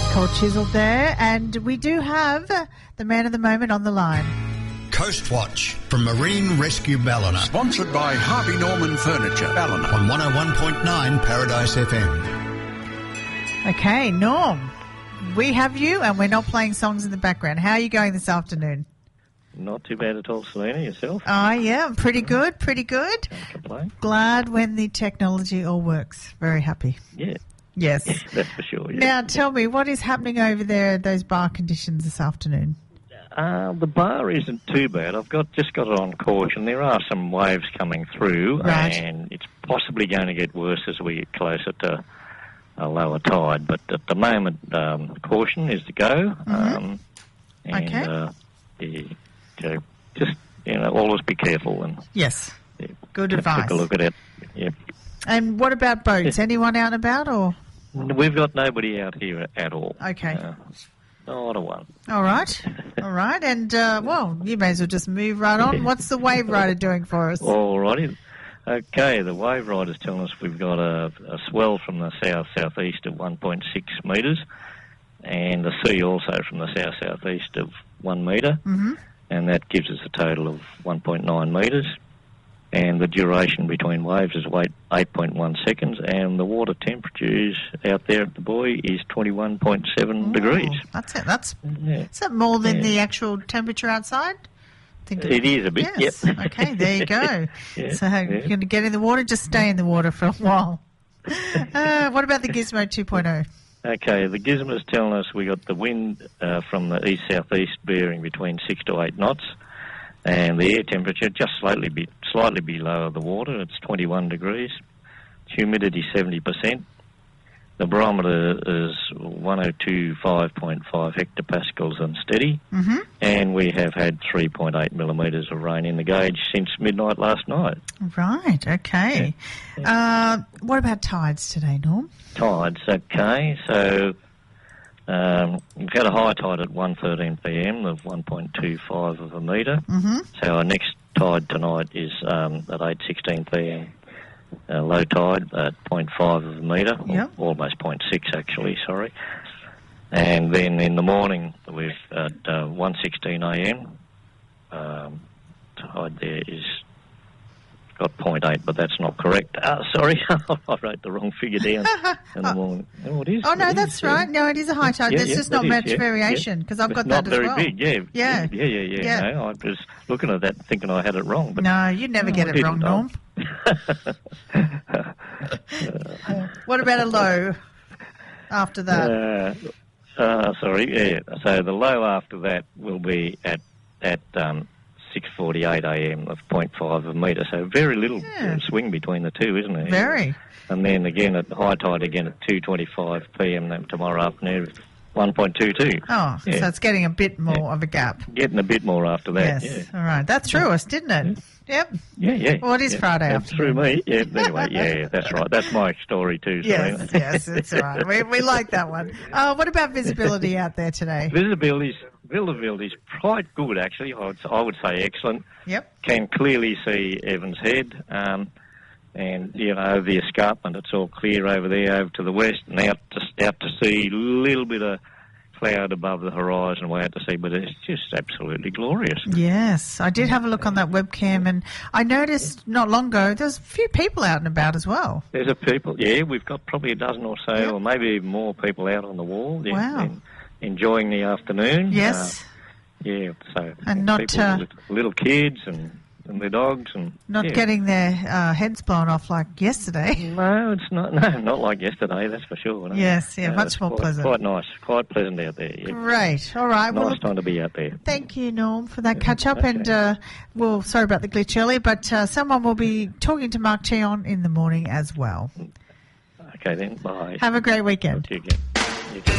Called Chiseled there, and we do have the man of the moment on the line. Coastwatch from Marine Rescue Ballina. Sponsored by Harvey Norman Furniture, Ballina. On 101.9 Paradise FM. Okay, Norm, we have you, and we're not playing songs in the background. How are you going this afternoon? Not too bad at all, Selena. Yourself? Oh, yeah, I'm pretty good, pretty good. Can't complain. Glad when the technology all works. Very happy. Yeah. Yes. That's for sure. Yeah. Now, tell me, what is happening over there at those bar conditions this afternoon? The bar isn't too bad. I've just got it on caution. There are some waves coming through, right, and it's possibly going to get worse as we get closer to a lower tide. But at the moment, caution is to go. Mm-hmm. Just always be careful and yes, good advice. Take a look at it. Yep. And what about boats? Anyone out and about, or? We've got nobody out here at all. Okay. Not a one. All right. All right. And, well, you may as well just move right on. What's the wave rider doing for us? All righty. Okay, the wave rider's telling us we've got a swell from the south-southeast of 1.6 metres and the sea also from the south-southeast of 1 metre. Mm-hmm. And that gives us a total of 1.9 metres. And the duration between waves is 8.1 seconds, and the water temperatures out there at the buoy is 21.7 degrees. That's it. Is that more than the actual temperature outside? It is a bit, yes. Yep. Okay, there you go. So you're going to get in the water, just stay in the water for a while. What about the Gizmo 2.0? Okay, the Gizmo's telling us we got the wind from the east-southeast bearing between 6 to 8 knots. And the air temperature just slightly below the water. It's 21 degrees. Humidity 70%. The barometer is 102.5 hectopascals unsteady. Mm-hmm. And we have had 3.8 millimetres of rain in the gauge since midnight last night. Right, okay. Yeah. What about tides today, Norm? Tides, okay. So we've had a high tide at 1:13 p.m. of 1.25 of a metre. Mm-hmm. So our next tide tonight is at 8:16 p.m. Low tide at 0.5 of a metre, yep. Almost 0.6 actually, sorry. And then in the morning we've at 1:16 a.m. Tide there is got 0.8, but that's not correct. Sorry, I wrote the wrong figure down in the morning. Oh, it is. Oh, no, that's right. No, it is a high tide. There's just not much variation, because I've got that as well. Not very big, yeah. Yeah. No, I was looking at that thinking I had it wrong. But no, you'd never get it wrong, Norm. What about a low after that? Sorry, yeah. So the low after that will be at 6:48 a.m. of 0.5 of a metre, so very little swing between the two, isn't there? Very. And then again at high tide again at 2:25 p.m. tomorrow afternoon, 1.22. Oh, so it's getting a bit more of a gap. Getting a bit more after that. Yes. All right. That threw us, didn't it? Yep. Yeah. Well, it is Friday afternoon. Through me. Yeah. Anyway, yeah, that's right. That's my story too. Yes, it's all right. We like that one. What about visibility out there today? Visibility is quite good, actually. I would say excellent. Yep. Can clearly see Evans Head, and the escarpment. It's all clear over there, over to the west, and out to sea. A little bit of cloud above the horizon, way out to sea, but it's just absolutely glorious. Yes, I did have a look on that webcam, and I noticed not long ago there's a few people out and about as well. There's we've got probably a dozen or so, or maybe even more people out on the wall. Wow. Enjoying the afternoon. Yes. So and not people, little kids and their dogs and not getting their heads blown off like yesterday. No, it's not. No, not like yesterday. That's for sure. No. Yes, much more pleasant. Quite nice, quite pleasant out there. Yeah. Great. All right. Nice time to be out there. Thank you, Norm, for that catch up. Okay. And sorry about the glitch earlier, but someone will be talking to Mark Cheon in the morning as well. Okay then. Bye. Have a great weekend. Talk to you again.